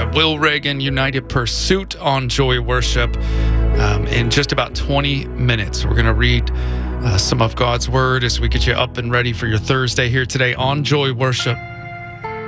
Will Reagan, United Pursuit on Joy Worship. In just about 20 minutes, we're going to read some of God's Word as we get you up and ready for your Thursday here today on Joy Worship.